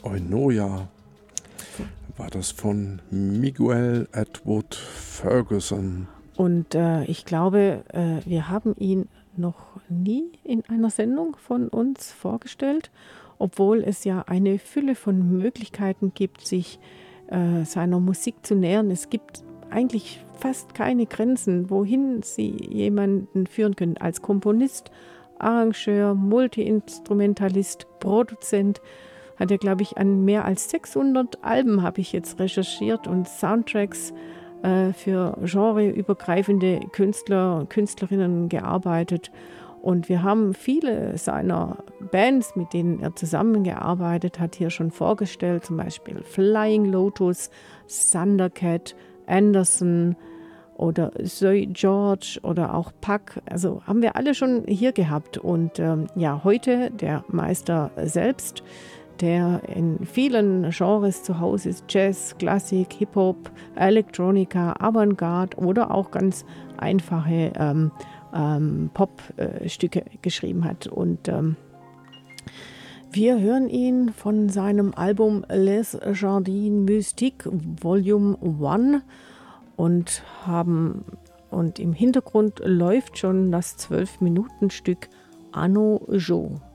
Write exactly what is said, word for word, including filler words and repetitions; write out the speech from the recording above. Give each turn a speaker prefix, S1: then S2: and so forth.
S1: Eunoia war das von Miguel Edward Ferguson.
S2: Und äh, ich glaube, äh, wir haben ihn noch nie in einer Sendung von uns vorgestellt, obwohl es ja eine Fülle von Möglichkeiten gibt, sich äh, seiner Musik zu nähern. Es gibt eigentlich fast keine Grenzen, wohin sie jemanden führen können. Als Komponist, Arrangeur, Multiinstrumentalist, Produzent hat er, glaube ich, an mehr als sechshundert Alben, habe ich jetzt recherchiert, und Soundtracks äh, für genreübergreifende Künstler und Künstlerinnen gearbeitet. Und wir haben viele seiner Bands, mit denen er zusammengearbeitet hat, hier schon vorgestellt, zum Beispiel Flying Lotus, Thundercat, Anderson oder Zoe George oder auch Puck. Also haben wir alle schon hier gehabt. Und ähm, ja, heute der Meister selbst, der in vielen Genres zu Hause ist: Jazz, Klassik, Hip-Hop, Elektronika, Avantgarde oder auch ganz einfache ähm, ähm, Pop-Stücke äh, geschrieben hat. Und ähm, wir hören ihn von seinem Album Les Jardins Mystiques Volume eins und haben und im Hintergrund läuft schon das zwölf Minuten Stück Anno Jo.